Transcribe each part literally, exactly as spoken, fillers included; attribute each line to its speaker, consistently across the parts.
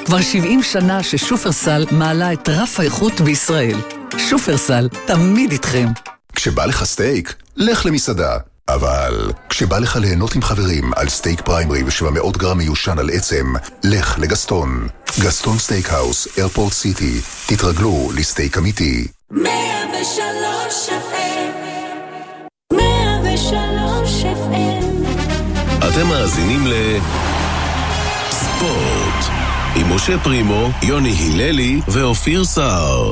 Speaker 1: כבר שבעים שנה ששופרסל מעלה את רף האיכות בישראל. שופרסל, תמיד איתכם.
Speaker 2: כשבא לך סטייק, לך למסעדה. אבל כשבא לך ליהנות עם חברים על סטייק פריימרי ו-שבע מאות גרם מיושן על עצם, לך לגסטון. גסטון סטייקהאוס, איירפורט סיטי. תתרגלו לסטייק אמיתי.
Speaker 3: מאה ושלוש אף אם מאה ושלוש אף אם
Speaker 4: אתם מאזינים לספורט עם משה פרימו, יוני היללי ואופיר סער.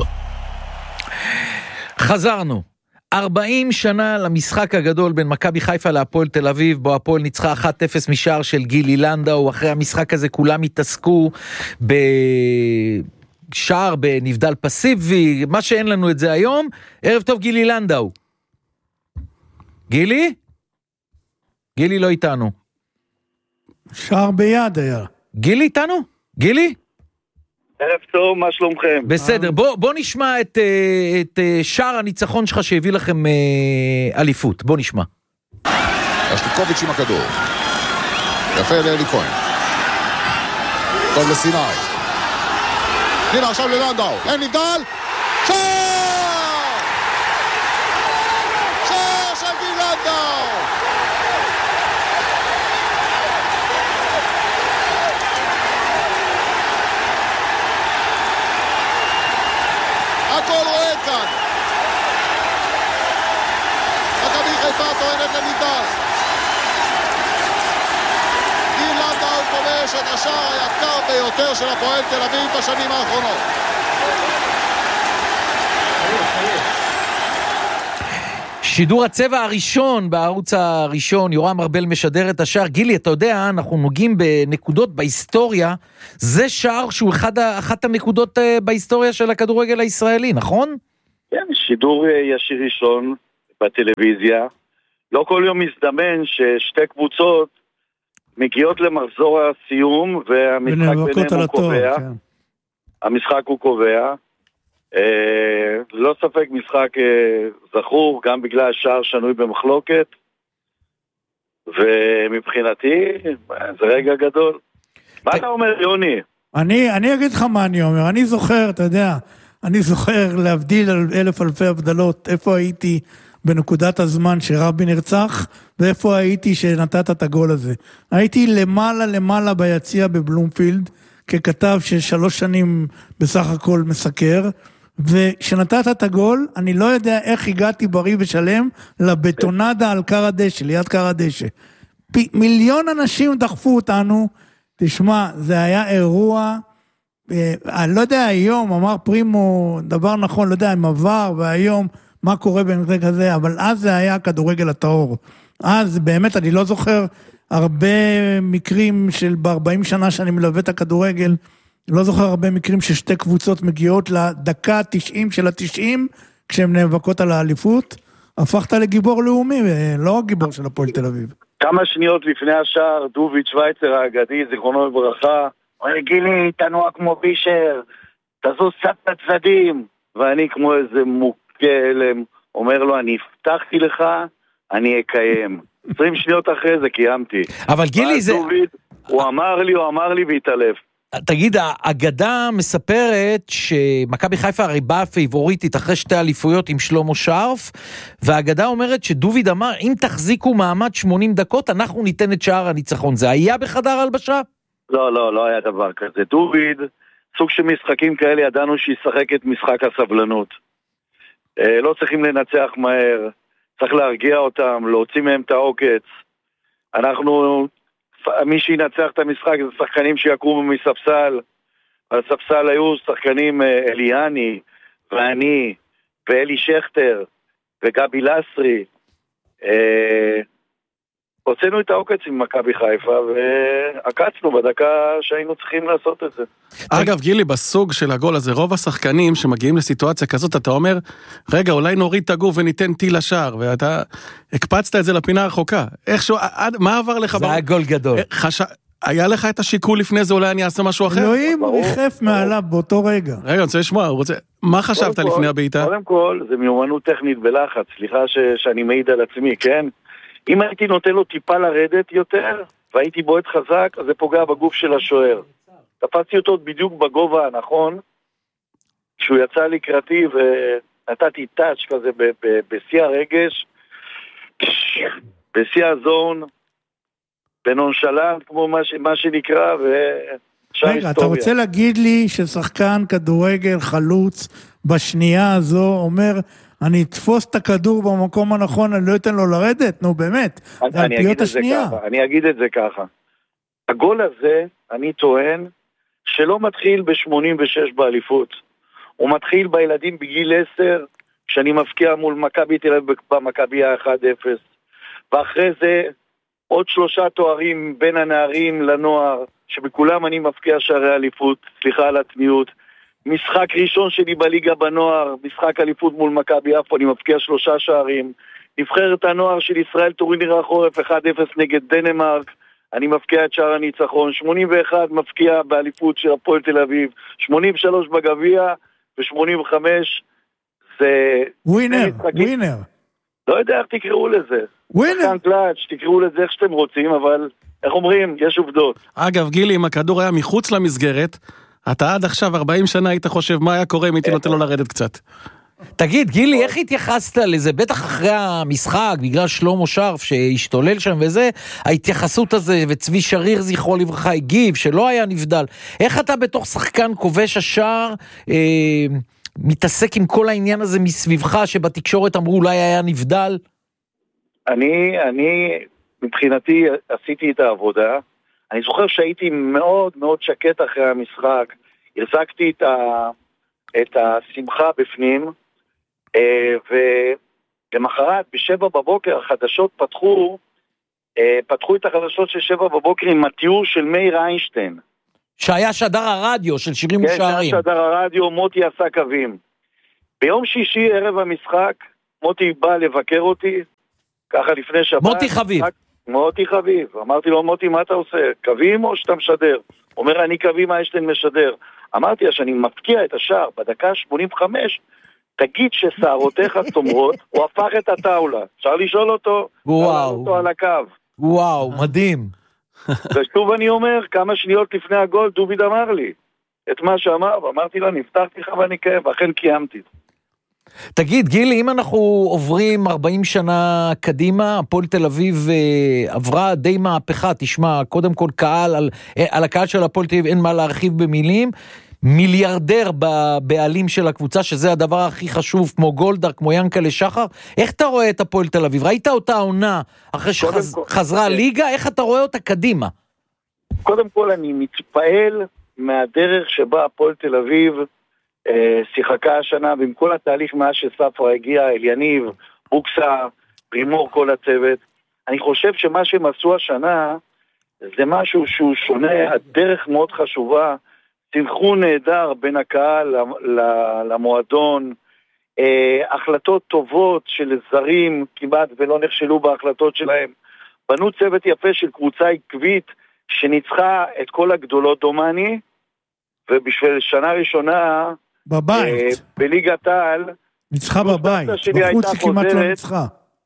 Speaker 5: חזרנו. ארבעים שנה למשחק הגדול בין מכבי חיפה להפועל תל אביב, בו הפועל ניצחה אחת אפס משער של גילי לנדאו. אחרי המשחק הזה כולם התעסקו בשער בנבדל פסיבי, מה שאין לנו את זה היום. ערב טוב גילי לנדאו. גילי? גילי לא איתנו.
Speaker 6: שער ביד היה. גילי
Speaker 5: איתנו? גילי?
Speaker 7: ערב טוב, מה שלומכם?
Speaker 5: בסדר, בוא, בוא נשמע את, את שער הניצחון שלך שהביא לכם אליפות. בוא נשמע.
Speaker 8: אשטיקוביץ' עם הכדור. יפה לאלי כהן. טוב לסיני. הנה עכשיו ללנדאו. אין נבדל. שער! שער של גיל לנדאו! הכל רואה כאן. מכבי חיפה טוענת לנבדל. גיל לנדאו כובש את השער היקר ביותר של הפועל תל אביב בשנים האחרונות.
Speaker 5: שידור הצבע הראשון בערוץ הראשון, יורם ארבל משדר את השער. גילי, אתה יודע, אנחנו נוגעים בנקודות בהיסטוריה, זה שער שהוא אחד, אחת הנקודות בהיסטוריה של הכדורגל הישראלי, נכון?
Speaker 7: כן, שידור ישיר ראשון בטלוויזיה. לא כל יום מזדמן ששתי קבוצות מגיעות למחזור הסיום, והמשחק ביניהם הוא קובע. כן. המשחק הוא קובע. אה, לא ספק משחק אה, זכור, גם בגלל השער שנוי במחלוקת, ומבחינתי זה רגע גדול. מה אתה אומר, יוני?
Speaker 6: אני, אני אגיד לך מה אני אומר. אני זוכר, אתה יודע, אני זוכר להבדיל על אלף אלפי הבדלות, איפה הייתי בנקודת הזמן שרבין נרצח, ואיפה הייתי שנתת את הגול הזה. הייתי למעלה למעלה ביציע בבלומפילד, ככתב ששלוש שנים בסך הכל מסקר, ושנתת את הגול, אני לא יודע איך הגעתי בריא ושלם לבטונדה על קר הדשא, ליד קר הדשא. פ... מיליון אנשים דחפו אותנו, תשמע, זה היה אירוע, אה, אני לא יודע היום, אמר פרימו דבר נכון, לא יודע אם עבר, והיום מה קורה במקרה כזה, אבל אז זה היה כדורגל הטהור. אז באמת אני לא זוכר הרבה מקרים של ב-ארבעים שנה שאני מלווה את הכדורגל, לא זוכר הרבה מקרים ששתי קבוצות מגיעות לדקה תשעים של התשעים, כשהן נאבקות על האליפות. הפכת לגיבור לאומי, לא גיבור של הפועל תל אביב.
Speaker 7: כמה שניות לפני השער, דוביץ' שוויצר האגדי, זיכרונו לברכה, אומר, גילי, תנוע כמו בישר, תזוז קצת לצדדים, ואני כמו איזה מוכה אלם, אומר לו, אני הבטחתי לך, אני אקיים. עשרים שניות אחרי זה קיימתי.
Speaker 5: אבל גילי זה...
Speaker 7: דוביץ', הוא אמר לי, הוא אמר לי והתעלף.
Speaker 5: תגיד, האגדה מספרת שמכבי חיפה הרי באה פייבוריטית אחרי שתי אליפויות עם שלמה שרף, והאגדה אומרת שדוביד אמר, אם תחזיקו מעמד שמונים דקות, אנחנו ניתן את שער הניצחון. זה היה בחדר הלבשה?
Speaker 7: לא, לא, לא היה דבר כזה. דוביד, סוג של משחקים כאלה, ידענו שישחק את משחק הסבלנות. לא צריכים לנצח מהר, צריך להרגיע אותם, להוציא מהם את העוקץ. אנחנו... מי שינצח את המשחק זה שחקנים שיקומו מספסל. על הספסל היו שחקנים אליאני ואני ואלי שכטר וגבי לסרי. הוצאנו את העוקץ עם מכבי חיפה ועקצנו בדקה שהיינו צריכים לעשות את זה.
Speaker 9: אגב גילי, בסוג של הגול הזה רוב השחקנים שמגיעים לסיטואציה כזאת, אתה אומר רגע אולי נוריד את הגוף וניתן טיל לשער, ואתה הקפצת את זה לפינה הרחוקה. איכשהו, מה עבר לך?
Speaker 5: זה היה גול גדול.
Speaker 9: חש... היה לך את השיקול לפני זה, אולי אני אעשה משהו אחר?
Speaker 6: אלוהים ריחף מעליו באותו רגע.
Speaker 9: רגע, אני רוצה לשמוע, רוצה... מה חשבת לפני הבעיטה?
Speaker 7: קודם כל, זה מיומנות טכנית בלחץ, סליחה ש... שאני מעיד על עצמי, כן? אם הייתי נותן לו טיפה לרדת יותר, והייתי בועט חזק, אז זה פוגע בגוף של השוער. תפסתי אותו בדיוק בגובה הנכון, כשהוא יצא לקראתי ונתתי טאץ' כזה בשיא הרגש, בשיא הזון, בנונשלנט, כמו מה, ש, מה שנקרא, ושאר היסטוריה.
Speaker 6: רגע, אתה רוצה להגיד לי ששחקן כדורגל חלוץ בשנייה הזו אומר, אני אתפוס את הכדור במקום הנכון, אני לא אתן לו לרדת? נו באמת, זה על פיות השנייה.
Speaker 7: ככה, אני אגיד את זה ככה. הגול הזה, אני טוען, שלא מתחיל ב-שמונים ושש באליפות. הוא מתחיל בילדים בגיל עשר, כשאני מפקיע מול מכבי תל אביב במכבי ה-אחד אפס. ואחרי זה עוד שלושה תוארים בין הנערים לנוער, שבכולם אני מפקיע שערי אליפות, סליחה על הצניעות. משחק ראשון שלי בליגה בנוער, משחק אליפות מול מכבי יפו, אני מפקיע שלושה שערים. נבחרת הנוער של ישראל טורניר החורף אחד אפס נגד דנמרק, אני מפקיע את שער הניצחון. שמונים ואחת מפקיע באליפות של הפועל תל אביב, שמונים ושלוש בגביע ו-שמונים וחמש זה...
Speaker 6: ווינר, ווינר.
Speaker 7: לא יודע איך תקראו לזה.
Speaker 6: ווינר.
Speaker 7: שחקן קלאץ', תקראו לזה איך שאתם רוצים, אבל איך אומרים, יש עובדות.
Speaker 9: אגב, גילי, אם הכדור היה מחוץ למסגרת, אתה עד עכשיו ארבעים שנה היית חושב מה היה קורה אם הייתי נותן לו לרדת קצת.
Speaker 5: תגיד, גילי, איך התייחסת לזה? בטח אחרי המשחק, בגלל שלמה שרף שהשתולל שם וזה, ההתייחסות הזה, וצבי שריר זכרו לברכה הגיב, שלא היה נבדל. איך אתה בתוך שחקן כובש השער, אה, מתעסק עם כל העניין הזה מסביבך, שבתקשורת אמרו אולי היה נבדל?
Speaker 7: אני, אני, מבחינתי, עשיתי את העבודה. אני זוכר שהייתי מאוד מאוד שקט אחרי המשחק. הרזקתי את, ה, את השמחה בפנים, ולמחרת, בשבע בבוקר, החדשות פתחו, פתחו את החדשות של שבע בבוקר עם התיאור של מאיר איינשטיין.
Speaker 5: שהיה שדר הרדיו של שירים
Speaker 7: כן,
Speaker 5: ושערים.
Speaker 7: כן, שהיה שדר הרדיו, מוטי עשה קווים. ביום שישי, ערב המשחק, מוטי בא לבקר אותי, ככה לפני שבת.
Speaker 5: מוטי חביב.
Speaker 7: רק, מוטי חביב. אמרתי לו, מוטי, מה אתה עושה? קווים או שאתה משדר? אומר, אני קווים, איינשטיין משדר. אמרתי לה שאני מפקיע את השער בדקה שמונים ושש, תגיד ששערותיך צומרות, הוא הפך את הטאולה. אפשר לשאול אותו,
Speaker 5: וואו.
Speaker 7: אותו על הקו.
Speaker 5: וואו, מדהים.
Speaker 7: ושוב אני אומר, כמה שניות לפני הגול, דוביד אמר לי את מה שאמר, ואמרתי לו, נפתחתי לך ואני קיים, ואכן קיימתי.
Speaker 5: תגיד, גילי, אם אנחנו עוברים ארבעים שנה קדימה, הפועל תל אביב אה, עברה די מהפכה, תשמע, קודם כל קהל, על, אה, על הקהל של הפועל תל אביב אין מה להרחיב במילים, מיליארדר בבעלים של הקבוצה, שזה הדבר הכי חשוב, כמו גולדהר, כמו ינקלה שחר. איך אתה רואה את הפועל תל אביב? ראית אותה עונה אחרי שחזרה
Speaker 7: כל...
Speaker 5: ליגה? איך אתה רואה אותה קדימה?
Speaker 7: קודם כל אני מתפעל מהדרך שבה הפועל תל אביב אה, שיחקה השנה, ועם כל התהליך מאז שספרה הגיע, אליניב, בוקסה, רימור, כל הצוות. אני חושב שמה שהם עשו השנה זה משהו שהוא שונה, הדרך מאוד חשובה, סנכרון נהדר בין הקהל למועדון, החלטות טובות של זרים כמעט ולא נכשלו בהחלטות שלהם, בנו צוות יפה של קבוצה עקבית שניצחה את כל הגדולות דומני, ובשביל שנה ראשונה
Speaker 6: בבית
Speaker 7: בליגת העל
Speaker 6: ניצחה בבית, בחוץ כמעט לא ניצחה.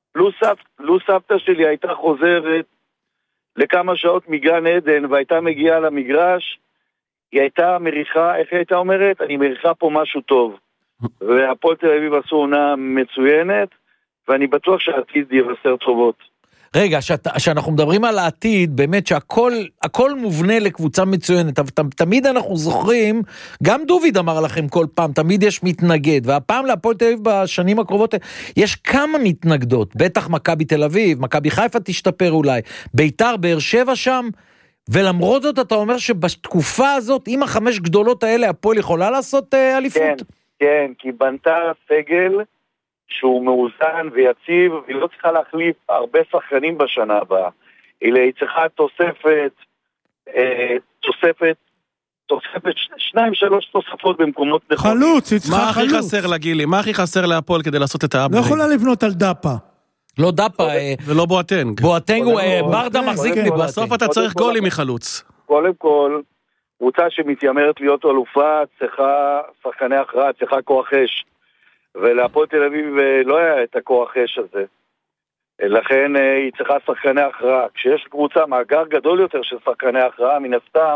Speaker 7: לו סבתא שלי הייתה חוזרת לכמה שעות מגן עדן והייתה מגיעה למגרש, היא הייתה מריחה, איך היא הייתה אומרת? אני מריחה פה משהו טוב. והפועל תל אביב עשו עונה מצוינת, ואני בטוח שהעתיד יבשר טובות.
Speaker 5: רגע, שאת, שאנחנו מדברים על העתיד, באמת שהכל הכל מובנה לקבוצה מצוינת, אבל תמיד אנחנו זוכרים, גם דוביד אמר לכם כל פעם, תמיד יש מתנגד, והפעם להפועל תל אביב בשנים הקרובות, יש כמה מתנגדות, בטח מכבי תל אביב, מכבי חיפה תשתפר אולי, ביתר, באר שבע שם, ולמרות זאת אתה אומר שבתקופה הזאת, עם החמש גדולות האלה, הפועל יכולה לעשות אה, אליפות?
Speaker 7: כן, כן, כי בנתה סגל שהוא מאוזן ויציב, והיא לא צריכה להחליף הרבה שחקנים בשנה הבאה, אלא היא צריכה תוספת, אה, תוספת, תוספת, שניים, שלוש תוספות במקומות נכונים.
Speaker 6: חלוץ, היא צריכה חלוץ.
Speaker 9: מה הכי חסר לגילי? מה הכי חסר להפועל כדי לעשות את האפגרייד?
Speaker 6: לא יכולה לבנות על דאפה.
Speaker 5: לא דאפה,
Speaker 9: ולא בואטנג.
Speaker 5: בואטנג הוא, ברדה מחזיק מבואטנג.
Speaker 9: בסוף אתה צריך גולים מחלוץ.
Speaker 7: קודם כל, קבוצה שמתיימרת להיות אלופה, צריכה שחקני הכרעה, צריכה כוח אש. ולהפועל תל אביב לא היה את הכוח אש הזה. לכן היא צריכה שחקני הכרעה. כשיש קבוצה מאגר גדול יותר של שחקני הכרעה, מן הסתם,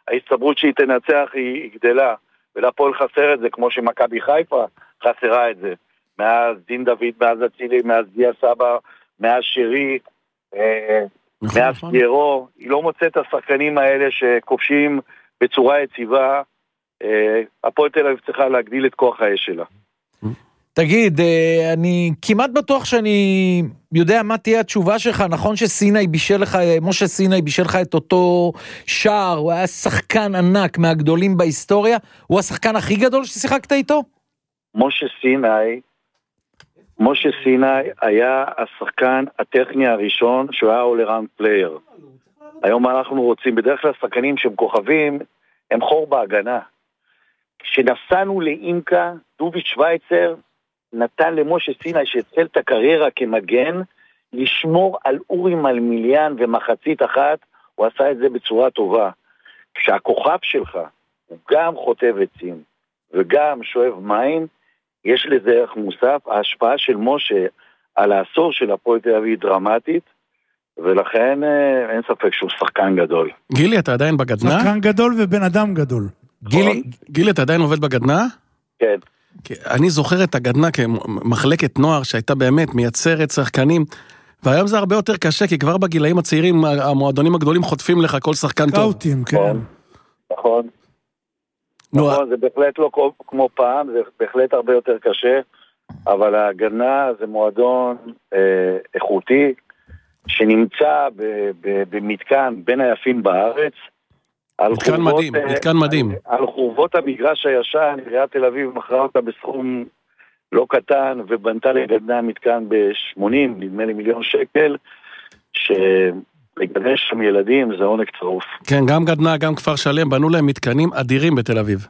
Speaker 7: ההסתברות שהיא תנצח היא, היא גדלה, ולפועל חסר את זה, כמו שמכבי חיפה חסרה את זה, מאז דין דוד, מאז אצילי, מאז דיה סבא, מאז שרי, אה,
Speaker 9: נכון,
Speaker 7: מאז
Speaker 9: נכון.
Speaker 7: פיירו, היא לא מוצאת את השחקנים האלה שכובשים בצורה יציבה, אה, הפועל תל אביב צריכה להגדיל את כוח האש שלה.
Speaker 5: תגיד, אה, אני כמעט בטוח שאני יודע מה תהיה התשובה שלך, נכון שסיני בישל לך, משה סיני בישל לך את אותו שער, הוא היה שחקן ענק מהגדולים בהיסטוריה, הוא השחקן הכי גדול ששיחקת איתו?
Speaker 7: משה סיני, משה סיני היה השחקן הטכני הראשון שהוא היה אול-אראונד פלייר. היום אנחנו רוצים, בדרך כלל שחקנים שהם כוכבים, הם חור בהגנה. כשנסענו לאינקה, דובי שוויצר נתן למשה סיני שהתחיל את הקריירה כמגן, לשמור על אורי מלמיליאן ומחצית אחת, הוא עשה את זה בצורה טובה. כשהכוכב שלך הוא גם חוטב עצים וגם שואב מים, יש לזה ערך מוסף. ההשפעה של משה על העשור של הפועל תל אביב דרמטית, ולכן אין ספק שהוא שחקן גדול.
Speaker 9: גילי, אתה עדיין בגדנה?
Speaker 6: שחקן גדול ובן אדם גדול.
Speaker 9: גילי, גילי, אתה עדיין עובד בגדנה?
Speaker 7: כן.
Speaker 9: אני זוכר את הגדנה כמחלקת נוער שהייתה באמת מייצרת שחקנים, והיום זה הרבה יותר קשה, כי כבר בגילאים הצעירים המועדונים הגדולים חוטפים לך כל שחקן טוב.
Speaker 6: קאוטים, כן.
Speaker 7: נכון. נכון, זה בהחלט לא כמו פעם, זה בהחלט הרבה יותר קשה, אבל ההגנה זה מועדון אה, איכותי, שנמצא ב- ב- במתקן בין היפים בארץ,
Speaker 9: מתקן מדהים, מתקן מדהים.
Speaker 7: על, על חורבות המגרש הישן, עיריית תל אביב מכרה אותה בסכום לא קטן, ובנתה לגדנה מתקן ב-שמונים, נדמה לי מיליון שקל, שלגדנה שם ילדים זה עונג צרוף.
Speaker 9: כן, גם גדנה, גם כפר שלם, בנו להם מתקנים אדירים בתל אביב.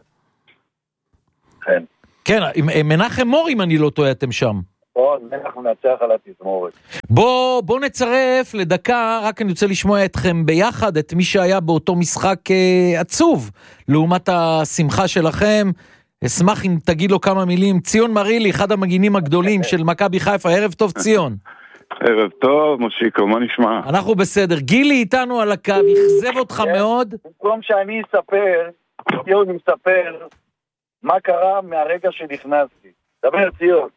Speaker 7: כן.
Speaker 5: כן, מנחם מור, אם אני לא טועה, אתם שם.
Speaker 7: אנחנו נצח על התזמורת.
Speaker 5: בוא, בוא נצרף לדקה, רק אני רוצה לשמוע אתכם ביחד, את מי שהיה באותו משחק אה, עצוב, לעומת השמחה שלכם. אשמח אם תגיד לו כמה מילים. ציון מרילי, אחד המגינים הגדולים של מכבי חיפה. ערב טוב, ציון.
Speaker 10: ערב טוב, מושיקו, מה נשמע?
Speaker 5: אנחנו בסדר. גילי איתנו על הקו, יחזב אותך מאוד.
Speaker 7: במקום שאני אספר, ציון מספר מה קרה מהרגע שנכנסתי. דבר ציון.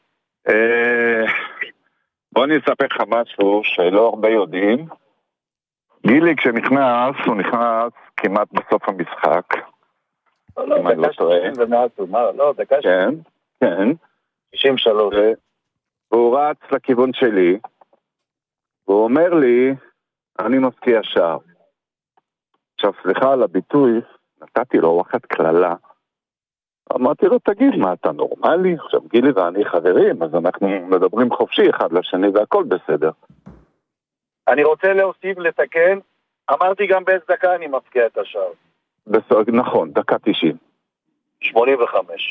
Speaker 10: בוא אני אספר לך משהו שלא הרבה יודעים. גילי כשנכנס, הוא נכנס כמעט בסוף המשחק.
Speaker 7: לא, לא, דקה שישים ומשהו, מה, לא, דקה
Speaker 10: כן, כן.
Speaker 7: שישים ושלוש.
Speaker 10: והוא רץ לכיוון שלי, והוא אומר לי, אני מפקיע שער. עכשיו, סליחה על הביטוי, נתתי לו וואחד כללה, אמרתי לו, תגיד, מה אתה נורמלי? עכשיו, גילי ואני חברים, אז אנחנו מדברים חופשי אחד לשני, והכל בסדר.
Speaker 7: אני רוצה להוסיף, לתקן, אמרתי גם באיזה דקה אני מפקיע את השער.
Speaker 10: בסדר, נכון, דקה תשעים.
Speaker 7: שמונים וחמש.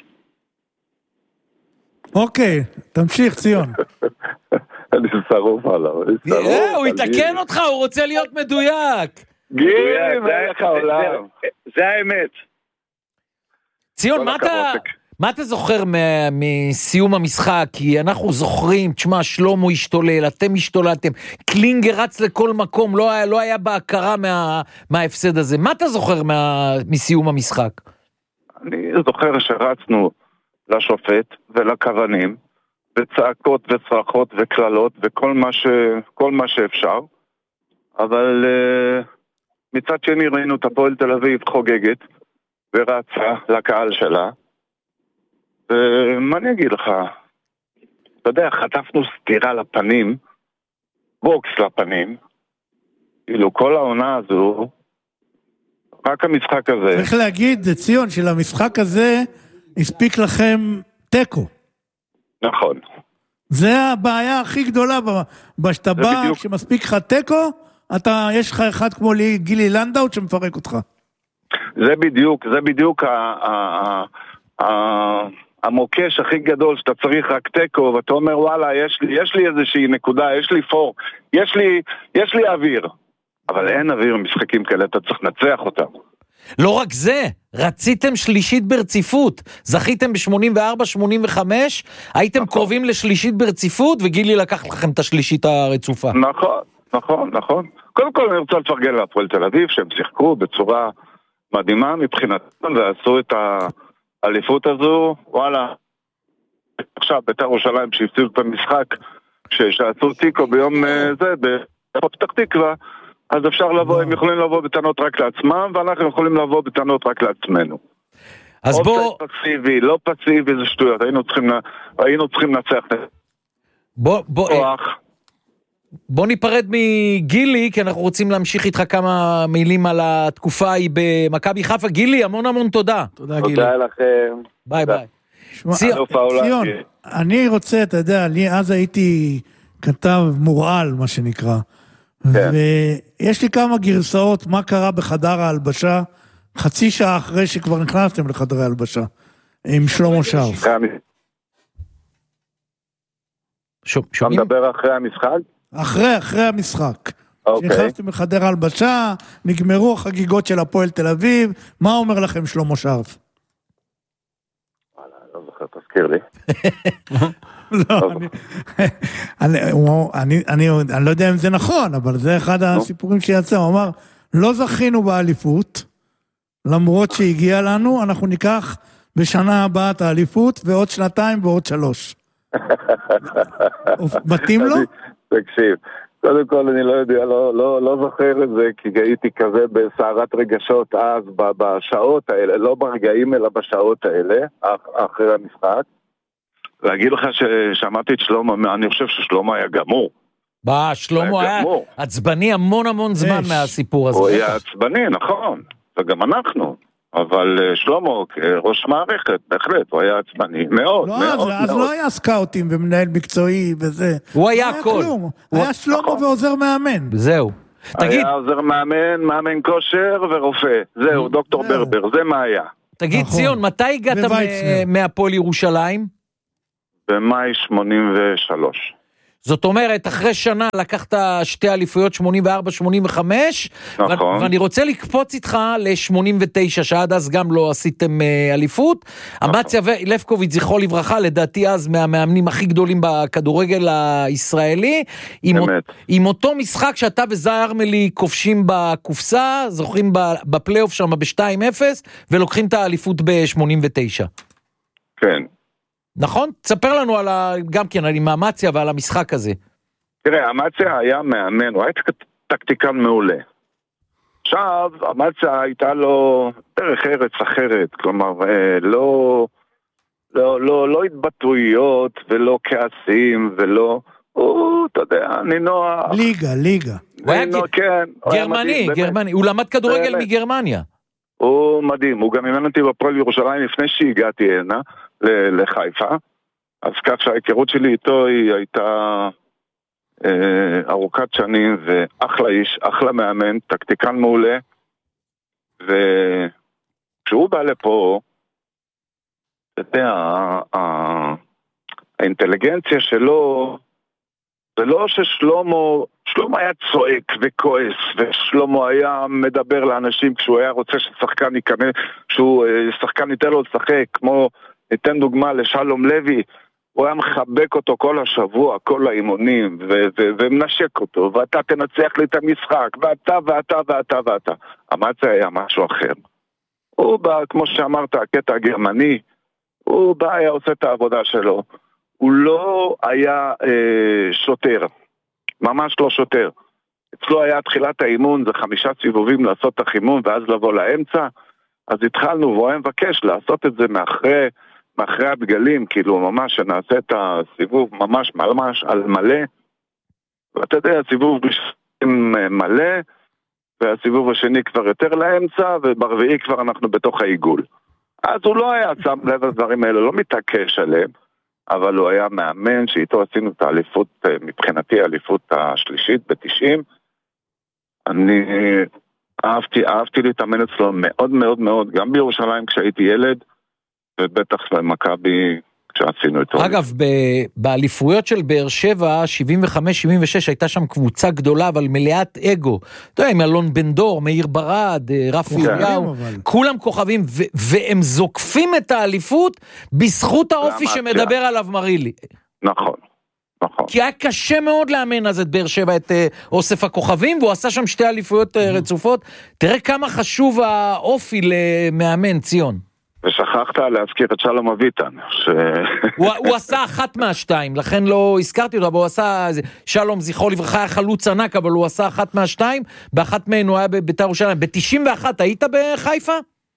Speaker 6: אוקיי, תמשיך ציון.
Speaker 10: אני שרוף עליו.
Speaker 5: הוא יתקן אותך, הוא רוצה להיות מדויק.
Speaker 10: גילי, מלך העולם.
Speaker 7: זה האמת.
Speaker 5: ציון, מה אתה, מה אתה זוכר מסיום המשחק? כי אנחנו זוכרים, תשמע, שלמה השתולל, אתם השתוללתם, קלינגר רץ לכל מקום, לא היה, לא היה בהכרה מה, מההפסד הזה. מה אתה זוכר מה, מסיום המשחק?
Speaker 10: אני זוכר שרצנו לשופט ולכוונים, וצעקות וצרחות וכללות וכל מה, ש, כל מה שאפשר, אבל uh, מצד שני ראינו את הפועל תל אביב חוגגת, ורצה לקהל שלה, ומה אני אגיד לך, אתה יודע, חטפנו סתירה לפנים, בוקס לפנים, כאילו כל העונה הזו, רק המשחק הזה.
Speaker 6: צריך להגיד, ציון, שלמשחק הזה הספיק לכם טקו.
Speaker 10: נכון.
Speaker 6: זה הבעיה הכי גדולה, בשאתה בא, כשמספיק לך טקו, אתה, יש לך אחד כמו לי, גילי לנדאוט שמפרק אותך.
Speaker 10: זה בדיוק, זה בדיוק ה, ה, ה, ה, המוקש הכי גדול שאתה צריך רק טקו, ואתה אומר וואלה, יש לי, יש לי איזושהי נקודה, יש לי פור, יש לי, יש לי אוויר, אבל אין אוויר במשחקים כאלה, אתה צריך לנצח אותם.
Speaker 5: לא רק זה, רציתם שלישית ברציפות, זכיתם ב-שמונים וארבע שמונים וחמש, הייתם נכון. קרובים לשלישית ברציפות, וגילי לקח לכם את השלישית הרצופה.
Speaker 10: נכון, נכון, נכון. קודם כל אני רוצה לפרגן להפועל תל אביב, שהם שיחקו בצורה מדהימה מבחינתם, ועשו את האליפות הזו, וואלה, עכשיו בית"ר ירושלים שהפסידו את המשחק, שעשו תיקו ביום זה, בפתח תקווה, אז אפשר לבוא, הם יכולים לבוא בטענות רק לעצמם, ואנחנו יכולים לבוא בטענות רק לעצמנו.
Speaker 5: אז בוא...
Speaker 10: פסיבי, לא פסיבי, זה שטויות, היינו צריכים, היינו צריכים לנצח.
Speaker 5: בוא, בוא, בוא ניפרד מגילי, כי אנחנו רוצים להמשיך איתך כמה מילים על התקופה ההיא במכבי חיפה. גילי, המון המון תודה.
Speaker 10: תודה, גילי. תודה לכם.
Speaker 5: ביי ביי.
Speaker 6: ציון, אני רוצה, אתה יודע, אני אז הייתי כתב מורעל, מה שנקרא, ויש לי כמה גרסאות מה קרה בחדר ההלבשה, חצי שעה אחרי שכבר נכנסתם לחדרי ההלבשה, עם שלמה שרף.
Speaker 10: אתה מדבר אחרי המשחק?
Speaker 6: אחרי, אחרי המשחק. נכנסתם לחדר ההלבשה, נגמרו החגיגות של הפועל תל אביב, מה אומר לכם שלמה שרף?
Speaker 10: לא זוכר, תזכיר לי.
Speaker 6: לא, אני לא יודע אם זה נכון, אבל זה אחד הסיפורים שיצא, הוא אמר, לא זכינו באליפות, למרות שהגיע לנו, אנחנו ניקח בשנה הבאה את האליפות, ועוד שנתיים ועוד שלוש. מתאים לו?
Speaker 10: תקשיב, קודם כל אני לא יודע, לא זוכר את זה, כי הייתי כזה בסערת רגשות אז, בשעות האלה, לא ברגעים אלא בשעות האלה, אחרי המשחק. ואגיד לך ששמעתי את שלמה, אני חושב ששלמה היה גמור.
Speaker 5: בא, שלמה היה עצבני המון המון זמן מהסיפור הזה.
Speaker 10: הוא היה עצבני, נכון, וגם אנחנו. אבל שלמה, ראש מערכת, בהחלט, הוא היה עצבני מאוד, מאוד.
Speaker 6: אז לא היה סקאוטים ומנהל מקצועי וזה.
Speaker 5: הוא היה הכל.
Speaker 6: היה שלמה ועוזר מאמן.
Speaker 5: זהו.
Speaker 10: היה עוזר מאמן, מאמן כושר ורופא. זהו, דוקטור ברבר, זה מה היה.
Speaker 5: תגיד, ציון, מתי הגעת מהפועל ירושלים?
Speaker 10: במאי שמונים ושלוש.
Speaker 5: זאת אומרת, אחרי שנה לקחת שתי אליפויות, שמונים וארבע שמונים וחמש,
Speaker 10: נכון.
Speaker 5: ואני רוצה לקפוץ איתך ל-שמונים ותשע, שעד אז גם לא עשיתם אליפות. נכון. אמציה ולפקוביץ' זכרו לברכה, לדעתי אז מהמאמנים הכי גדולים בכדורגל הישראלי, עם, עם אותו משחק שאתה וזאי ארמלי כובשים בקופסה, זוכרים בפלייאוף שם ב-שתיים אפס, ולוקחים את האליפות ב-שמונים ותשע.
Speaker 10: כן.
Speaker 5: נכון? תספר לנו על ה... גם כן, על אמציה ועל המשחק הזה.
Speaker 10: תראה, אמציה היה מאמן, הוא היה טקטיקן מעולה. עכשיו, אמציה הייתה לו דרך ארץ אחרת, כלומר, לא, לא, לא, לא התבטאויות ולא כעסים ולא... הוא, אתה יודע, נינוע...
Speaker 6: ליגה, ליגה.
Speaker 5: הוא היה גרמני, גרמני. הוא למד כדורגל מגרמניה.
Speaker 10: הוא מדהים, הוא גם אימן אותי בפועל ירושלים לפני שהגעתי הנה. לחיפה, אז כך שההיכרות שלי איתו היא הייתה אה, ארוכת שנים, ואחלה איש, אחלה מאמן, טקטיקן מעולה, וכשהוא בא לפה, אתה יודע, האינטליגנציה שלו, זה לא ששלמה, שלמה היה צועק וכועס, ושלמה היה מדבר לאנשים כשהוא היה רוצה ששחקן ייכנס, כשהוא שחקן ייתן לו לשחק, כמו ניתן דוגמה לשלום לוי, הוא היה מחבק אותו כל השבוע, כל האימונים, ומנשק אותו, ואתה תנצח לי את המשחק, ואתה, ואתה, ואתה, ואתה. אמציה היה משהו אחר. הוא בא, כמו שאמרת, הקטע הגרמני, הוא בא, היה עושה את העבודה שלו. הוא לא היה אה, שוטר, ממש לא שוטר. אצלו היה תחילת האימון, זה חמישה סיבובים לעשות את החימום, ואז לבוא לאמצע, אז התחלנו, והוא היה מבקש לעשות את זה מאחרי, מאחרי הדגלים, כאילו ממש שנעשה את הסיבוב ממש ממש על מלא, ואתה יודע, הסיבוב מלא, והסיבוב השני כבר יותר לאמצע, וברביעי כבר אנחנו בתוך העיגול. אז הוא לא היה שם לב הדברים האלה, לא מתעקש עליהם, אבל הוא היה מאמן שאיתו עשינו את האליפות, מבחינתי האליפות השלישית ב-תשעים. אני אהבתי, אהבתי להתאמן אצלו מאוד מאוד מאוד, גם בירושלים כשהייתי ילד, ובטח במכבי כשעשינו את זה.
Speaker 5: אגב, באליפויות של באר שבע, שבעים וחמש שבעים ושש, הייתה שם קבוצה גדולה, אבל מלאת אגו. אתה יודע, עם אלון בן דור, מאיר ברד, רפי אליהו, כולם כוכבים, והם זוקפים את האליפות, בזכות האופי שמדבר עליו מרילי.
Speaker 10: נכון. נכון.
Speaker 5: כי היה קשה מאוד לאמן אז את באר שבע, את אוסף הכוכבים, והוא עשה שם שתי אליפויות רצופות. תראה כמה חשוב האופי למאמן, ציון.
Speaker 10: ושכחת להזכיר את שלום אביטן. ש...
Speaker 5: הוא, הוא עשה אחת מהשתיים, לכן לא הזכרתי אותו, אבל הוא עשה, שלום זכרו לברכה היה חלוץ ענק, אבל הוא עשה אחת מהשתיים, באחת מהן הוא היה בבית"ר ירושלים. ב-תשעים ואחת היית בחיפה?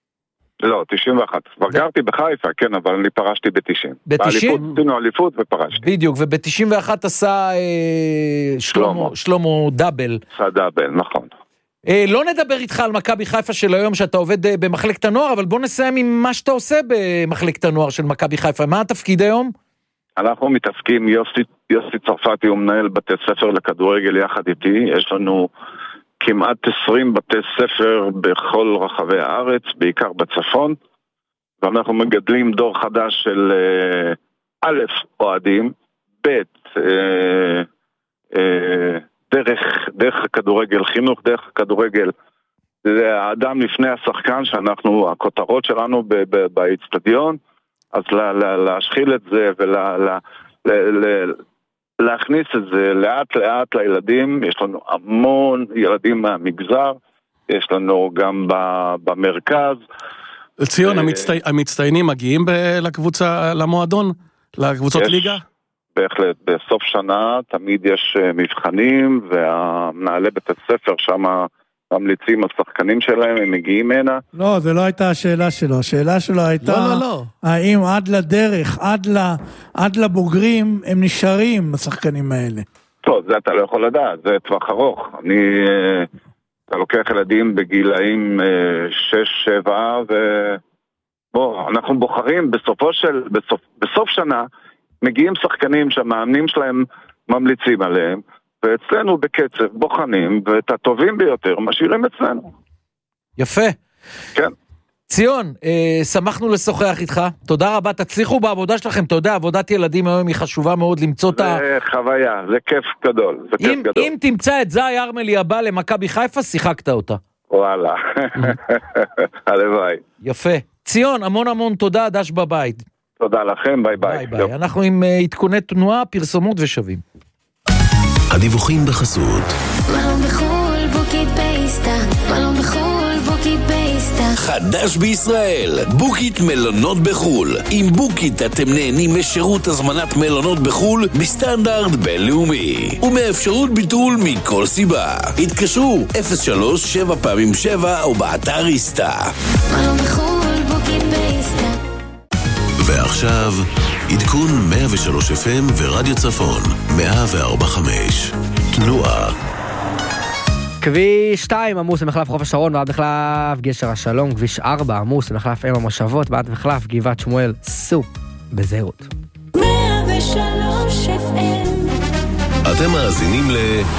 Speaker 10: לא, תשעים ואחת. כבר גרתי בחיפה, כן, אבל אני פרשתי ב-תשעים.
Speaker 5: ב-תשעים?
Speaker 10: עשינו אליפות ופרשתי.
Speaker 5: בדיוק, וב-תשעים ואחת עשה אה, שלמה, שלמה דאבל.
Speaker 10: עשה דאבל, נכון.
Speaker 5: אה, לא נדבר איתך על מכבי חיפה של היום, שאתה עובד אה, במחלקת הנוער, אבל בוא נסיים עם מה שאתה עושה במחלקת הנוער של מכבי חיפה. מה התפקיד היום?
Speaker 10: אנחנו מתעסקים, יוסי, יוסי צרפתי הוא מנהל בתי ספר לכדורגל יחד איתי, יש לנו כמעט עשרים בתי ספר בכל רחבי הארץ, בעיקר בצפון, ואנחנו מגדלים דור חדש של א', אוהדים, ב', אה, אה, דרך, דרך הכדורגל, חינוך דרך הכדורגל, זה האדם לפני השחקן, שאנחנו, הכותרות שלנו באצטדיון, אז לה, לה, להשחיל את זה ולה... לה, לה, לה, להכניס את זה לאט לאט לילדים. יש לנו המון ילדים מהמגזר, יש לנו גם במרכז.
Speaker 9: ציון, המצטיינים מגיעים לקבוצה, למועדון, לקבוצות ליגה?
Speaker 10: בהחלט, בסוף שנה תמיד יש מבחנים, והמנהלי בית הספר שם ממליצים השחקנים שלהם, הם מגיעים הנה.
Speaker 6: לא, זה לא הייתה השאלה שלו. השאלה שלו הייתה,
Speaker 9: לא, לא, לא.
Speaker 6: האם עד לדרך, עד, ל, עד לבוגרים, הם נשארים, השחקנים האלה.
Speaker 10: טוב, זה אתה לא יכול לדעת, זה טווח ארוך. אני, אתה לוקח ילדים בגילאים שש, שבע, ו... בוא, אנחנו בוחרים בסופו של, בסוף, בסוף שנה, מגיעים שחקנים שהמאמנים שלהם ממליצים עליהם, ואצלנו בקצב בוחנים, ואת הטובים ביותר משאירים אצלנו.
Speaker 5: יפה.
Speaker 10: כן.
Speaker 5: ציון, אה, שמחנו לשוחח איתך, תודה רבה, תצליחו בעבודה שלכם, אתה יודע, עבודת ילדים היום היא חשובה מאוד למצוא את ה...
Speaker 10: זה חוויה, זה כיף גדול, זה כיף
Speaker 5: אם,
Speaker 10: גדול.
Speaker 5: אם תמצא את זי ארמלי הבא למכבי חיפה, שיחקת אותה.
Speaker 10: וואלה, הלוואי.
Speaker 5: יפה. ציון, המון המון תודה, דש בבית.
Speaker 10: תודה לכם, ביי ביי.
Speaker 5: ביי ביי, אנחנו עם uh, עדכוני תנועה, פרסומות ושווים.
Speaker 4: הדיווחים בחסות.
Speaker 3: מלון בחול, בוקית בייסטה. מלון בחול, בוקית בייסטה.
Speaker 11: חדש בישראל, בוקית מלונות בחול. עם בוקית אתם נהנים משירות הזמנת מלונות בחול בסטנדרט בינלאומי. ומאפשרות ביטול מכל סיבה. התקשרו אפס שלוש שבע פעמים שבע או באתר איסטה.
Speaker 3: מלון בחול, בוקית בייסטה.
Speaker 4: ועכשיו, עדכון מאה ושלוש אף אם ורדיו צפון, מאה וארבע חמש. תנועה.
Speaker 12: כביש שתיים עמוס במחלף חוף השרון ועד מחלף גשר השלום, כביש ארבע עמוס במחלף אם המושבות ועד מחלף גבעת שמואל. סעו בזהירות.
Speaker 3: מאה ושלוש אף אם.
Speaker 4: אתם מאזינים ל...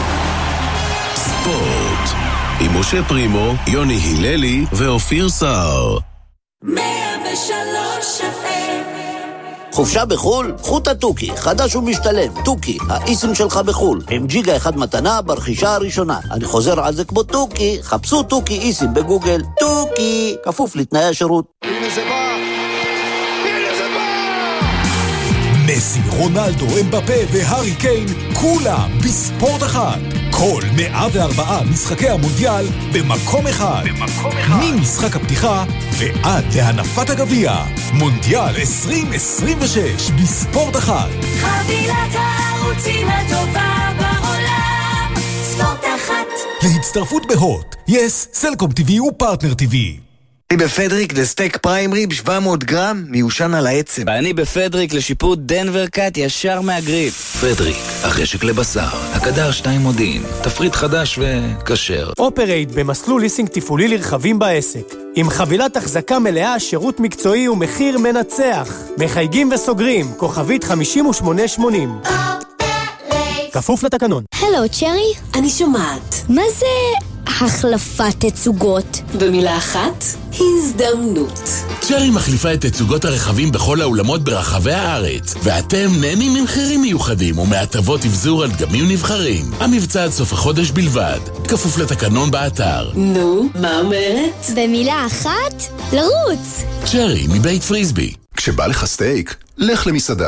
Speaker 4: ספורט עם משה פרימו, יוני היללי ואופיר סער.
Speaker 3: מאה ושלוש אף אם.
Speaker 13: חופשה בחול? קחו את הטוקי, חדש ומשתלם, טוקי, האיסים שלך בחול, עם ג'יגה אחד מתנה ברכישה הראשונה. אני חוזר על זה כמו טוקי, חפשו טוקי איסים בגוגל, טוקי, כפוף לתנאי השירות.
Speaker 8: הנה זה בא, הנה זה בא!
Speaker 14: מסי, רונלדו, אמבפה והארי קיין, כולם בספורט אחד. כל מאה וארבעה משחקי המונדיאל במקום אחד. במקום אחד. ממשחק הפתיחה ועד להנפת הגביע. מונדיאל עשרים עשרים ושש בספורט אחד.
Speaker 3: חבילת הערוצים הטובה בעולם. ספורט אחת.
Speaker 14: להצטרפות בהוט, יס, סלקום טיווי ופרטנר טיווי.
Speaker 15: אני בפדריק לסטייק פריים ריב שבע מאות גרם מיושן על העצם.
Speaker 16: ואני בפדריק לשיפוט דנבר קאט ישר מהגריל.
Speaker 17: פדריק, החשק לבשר, הקדר שתיים מודיעין, תפריט חדש וקשר.
Speaker 18: אופרייט במסלול ליסינג טיפולי לרכבים בעסק. עם חבילת החזקה מלאה, שירות מקצועי ומחיר מנצח. מחייגים וסוגרים, כוכבית חמישים ושמונה שמונים. כפוף לתקנון.
Speaker 19: הלו, צ'רי? אני שומעת. מה זה החלפת תצוגות? במילה אחת, הזדמנות.
Speaker 20: צ'רי מחליפה את תצוגות הרכבים בכל האולמות ברחבי הארץ, ואתם נהנים ממחירים מיוחדים ומהטבות אבזור על דגמים נבחרים. המבצע עד סוף החודש בלבד, כפוף לתקנון באתר.
Speaker 19: נו, מה אומרת? במילה אחת, לרוץ.
Speaker 20: צ'רי מבית פריסבי.
Speaker 2: כשבא לך סטייק, לך למסעדה.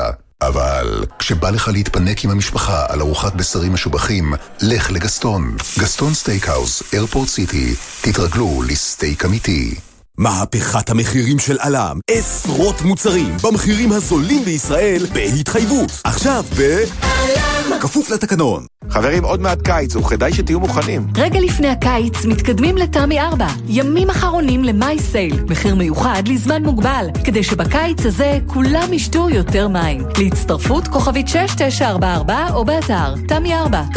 Speaker 2: אבל כשבא לך להתפנק עם המשפחה על ארוחת בשרים משובחים, לך לגסטון. גסטון סטייקהאוס, איירפורט סיטי. תתרגלו לסטייק אמיתי.
Speaker 14: מהפכת המחירים של אלם, עשרות מוצרים במחירים הזולים בישראל בהתחייבות. עכשיו ב... אלם! כפוף לתקנון.
Speaker 21: חברים, עוד מעט קיץ, וכדאי שתהיו מוכנים.
Speaker 22: רגע לפני הקיץ מתקדמים לתמי ארבע. ימים אחרונים למאי סייל. מחיר מיוחד לזמן מוגבל, כדי שבקיץ הזה כולם ישתו יותר מים. להצטרפות כוכבית שש תשע ארבע ארבע או באתר תמי ארבע.